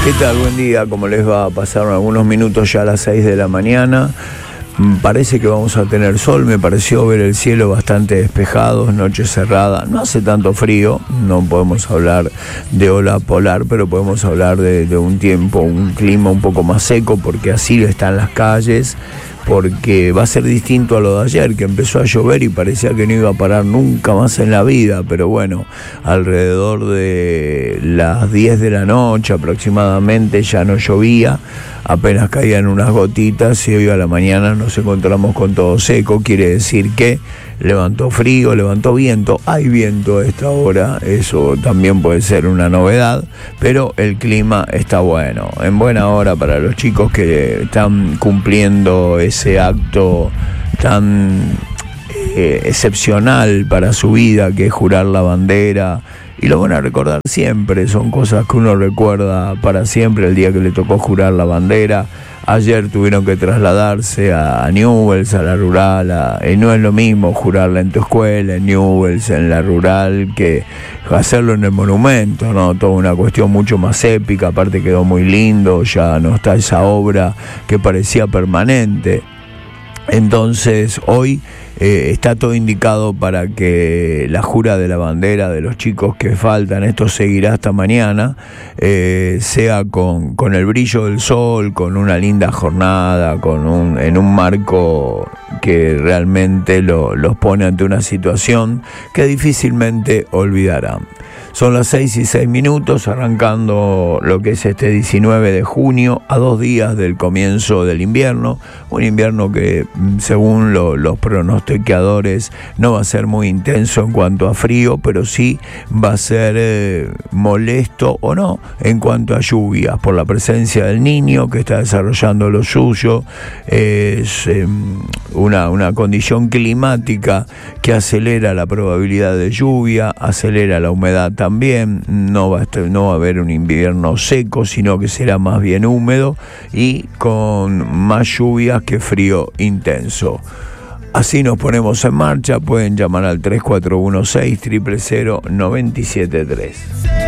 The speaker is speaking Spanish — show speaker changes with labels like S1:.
S1: ¿Qué tal? Buen día, ¿cómo les va? Pasaron algunos minutos ya a las 6 de la mañana. Parece que vamos a tener sol, me pareció ver el cielo bastante despejado, noche cerrada, no hace tanto frío, no podemos hablar de ola polar, pero podemos hablar de un tiempo, un clima un poco más seco, porque así lo están las calles, porque va a ser distinto a lo de ayer, que empezó a llover y parecía que no iba a parar nunca más en la vida, pero bueno, alrededor de las 10 de la noche aproximadamente ya no llovía, apenas caían unas gotitas y hoy a la mañana nos encontramos con todo seco, quiere decir que levantó frío, levantó viento, hay viento a esta hora, eso también puede ser una novedad, pero el clima está bueno, en buena hora para los chicos que están cumpliendo ese acto tan excepcional para su vida, que es jurar la bandera. Y lo van a recordar siempre, son cosas que uno recuerda para siempre, el día que le tocó jurar la bandera. Ayer tuvieron que trasladarse a Newell's, a la rural, no es lo mismo jurarla en tu escuela, en Newell's, en la rural, que hacerlo en el monumento, ¿no? Toda una cuestión mucho más épica, aparte quedó muy lindo, ya no está esa obra que parecía permanente. Entonces hoy está todo indicado para que la jura de la bandera de los chicos que faltan, esto seguirá hasta mañana, sea con el brillo del sol, con una linda jornada, en un marco que realmente los pone ante una situación que difícilmente olvidarán. Son las 6:06, arrancando lo que es este 19 de junio, a 2 días del comienzo del invierno. Un invierno que, según los pronosticadores, no va a ser muy intenso en cuanto a frío, pero sí va a ser molesto o no en cuanto a lluvias, por la presencia del Niño que está desarrollando lo suyo. Es una condición climática que acelera la probabilidad de lluvia, acelera la humedad también, no va a haber un invierno seco, sino que será más bien húmedo y con más lluvias que frío intenso. Así nos ponemos en marcha, pueden llamar al 3416 000 973.